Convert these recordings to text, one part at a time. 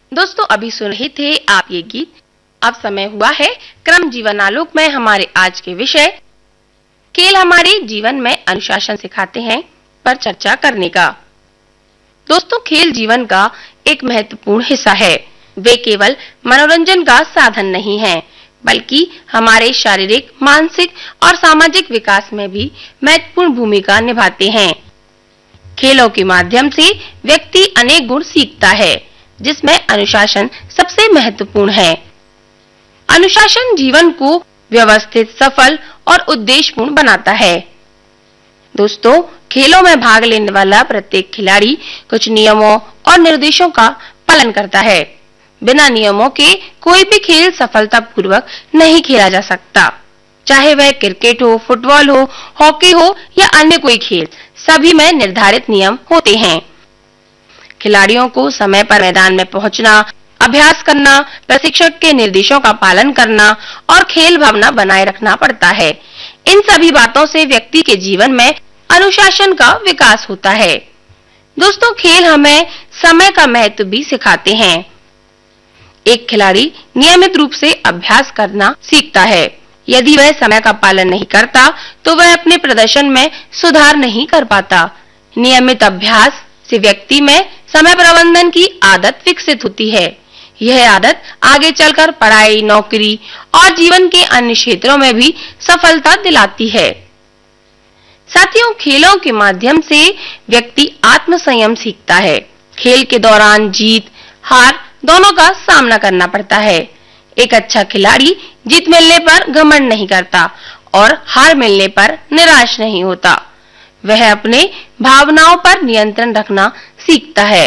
दोस्तों अभी सुन रहे थे आप ये गीत। अब समय हुआ है क्रम जीवन आलोक में हमारे आज के विषय खेल हमारे जीवन में अनुशासन सिखाते हैं पर चर्चा करने का। दोस्तों खेल जीवन का एक महत्वपूर्ण हिस्सा है। वे केवल मनोरंजन का साधन नहीं हैं, बल्कि हमारे शारीरिक, मानसिक और सामाजिक विकास में भी महत्वपूर्ण भूमिका निभाते हैं। खेलों के माध्यम से व्यक्ति अनेक गुण सीखता है, जिसमें अनुशासन सबसे महत्वपूर्ण है। अनुशासन जीवन को व्यवस्थित, सफल और उद्देश्यपूर्ण बनाता है। दोस्तों खेलों में भाग लेने वाला प्रत्येक खिलाड़ी कुछ नियमों और निर्देशों का पालन करता है। बिना नियमों के कोई भी खेल सफलतापूर्वक नहीं खेला जा सकता। चाहे वह क्रिकेट हो, फुटबॉल हो, हॉकी हो या अन्य कोई खेल, सभी में निर्धारित नियम होते हैं। खिलाड़ियों को समय पर मैदान में पहुंचना, अभ्यास करना, प्रशिक्षक के निर्देशों का पालन करना और खेल भावना बनाए रखना पड़ता है। इन सभी बातों से व्यक्ति के जीवन में अनुशासन का विकास होता है। दोस्तों खेल हमें समय का महत्व भी सिखाते हैं। एक खिलाड़ी नियमित रूप से अभ्यास करना सीखता है। यदि वह समय का पालन नहीं करता तो वह अपने प्रदर्शन में सुधार नहीं कर पाता। नियमित अभ्यास से व्यक्ति में समय प्रबंधन की आदत विकसित होती है। यह आदत आगे चलकर पढ़ाई, नौकरी और जीवन के अन्य क्षेत्रों में भी सफलता दिलाती है। साथियों खेलों के माध्यम से व्यक्ति आत्मसंयम सीखता है। खेल के दौरान जीत, हार दोनों का सामना करना पड़ता है। एक अच्छा खिलाड़ी जीत मिलने पर घमंड नहीं करता और हार मिलने पर निराश नहीं होता। वह अपने भावनाओं पर नियंत्रण रखना सीखता है।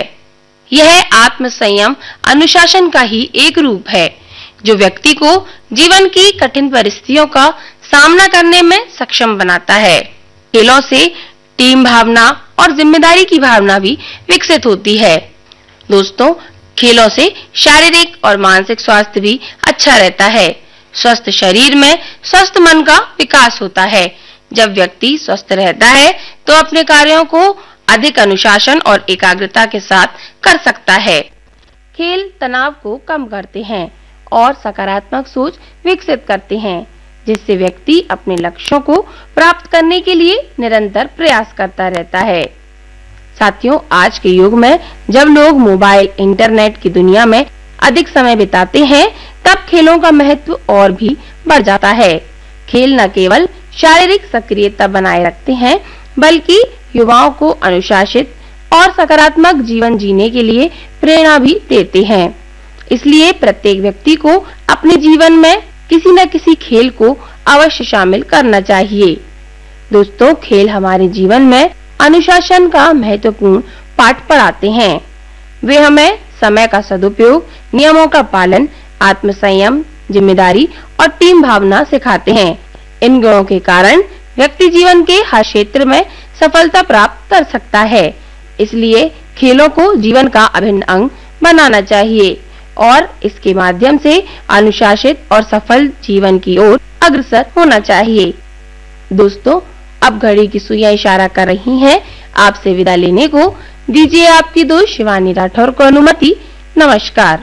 यह आत्मसंयम अनुशासन का ही एक रूप है, जो व्यक्ति को जीवन की कठिन परिस्थितियों का सामना करने में सक्षम बनाता है। खेलों से टीम भावना और जिम्मेदारी की भावना भी विकसित होती है। दोस्तों खेलों से शारीरिक और मानसिक स्वास्थ्य भी अच्छा रहता है। स्वस्थ शरीर में स्वस्थ मन का विकास होता है। जब व्यक्ति स्वस्थ रहता है तो अपने कार्यों को अधिक अनुशासन और एकाग्रता के साथ कर सकता है। खेल तनाव को कम करते हैं और सकारात्मक सोच विकसित करते हैं, जिससे व्यक्ति अपने लक्ष्यों को प्राप्त करने के लिए निरंतर प्रयास करता रहता है। साथियों आज के युग में जब लोग मोबाइल, इंटरनेट की दुनिया में अधिक समय बिताते हैं, तब खेलों का महत्व और भी बढ़ जाता है। खेल न केवल शारीरिक सक्रियता बनाए रखते हैं, बल्कि युवाओं को अनुशासित और सकारात्मक जीवन जीने के लिए प्रेरणा भी देते हैं। इसलिए प्रत्येक व्यक्ति को अपने जीवन में किसी न किसी खेल को अवश्य शामिल करना चाहिए। दोस्तों खेल हमारे जीवन में अनुशासन का महत्वपूर्ण पाठ पढ़ाते हैं। वे हमें समय का सदुपयोग, नियमों का पालन, आत्मसंयम, जिम्मेदारी और टीम भावना सिखाते हैं। इन गुणों के कारण व्यक्ति जीवन के हर क्षेत्र में सफलता प्राप्त कर सकता है। इसलिए खेलों को जीवन का अभिन्न अंग बनाना चाहिए और इसके माध्यम से अनुशासित और सफल जीवन की ओर अग्रसर होना चाहिए। दोस्तों अब घड़ी की सुइयां इशारा कर रही हैं आपसे विदा लेने को। दीजिए आपकी दोस्त शिवानी राठौर को अनुमति। नमस्कार।